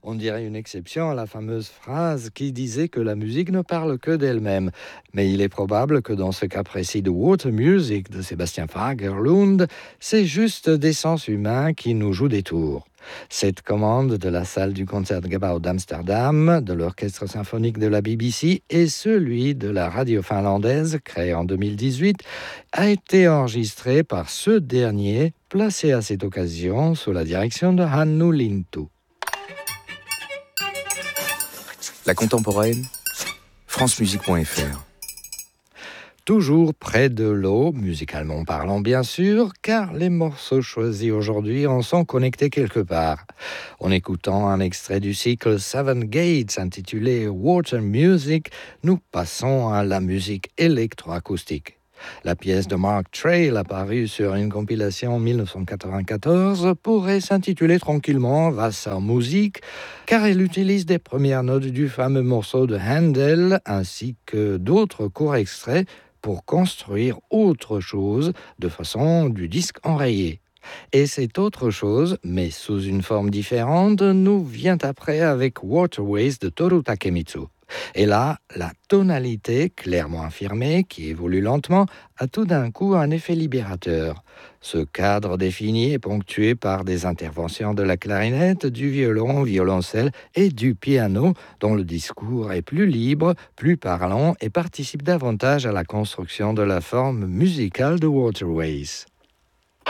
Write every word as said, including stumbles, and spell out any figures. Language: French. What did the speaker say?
On dirait une exception à la fameuse phrase qui disait que la musique ne parle que d'elle-même. Mais il est probable que dans ce cas précis de Water Music de Sébastien Fagerlund, c'est juste des sens humains qui nous jouent des tours. Cette commande de la salle du Concertgebouw d'Amsterdam, de l'Orchestre symphonique de la B B C et celui de la radio finlandaise, créé en deux mille dix-huit, a été enregistré par ce dernier, placé à cette occasion sous la direction de Hannu Lintu. La contemporaine, francemusique point f r. Toujours près de l'eau, musicalement parlant bien sûr, car les morceaux choisis aujourd'hui en sont connectés quelque part. En écoutant un extrait du cycle Seven Gates intitulé Water Music, nous passons à la musique électroacoustique. La pièce de Mark Trail, apparue sur une compilation en dix-neuf cent quatre-vingt-quatorze, pourrait s'intituler tranquillement Wassermusik, car elle utilise des premières notes du fameux morceau de Handel, ainsi que d'autres courts extraits pour construire autre chose de façon du disque enrayé. Et cette autre chose, mais sous une forme différente, nous vient après avec Waterways de Toru Takemitsu. Et là, la tonalité clairement affirmée, qui évolue lentement, a tout d'un coup un effet libérateur. Ce cadre défini est ponctué par des interventions de la clarinette, du violon, violoncelle et du piano, dont le discours est plus libre, plus parlant et participe davantage à la construction de la forme musicale de Waterways.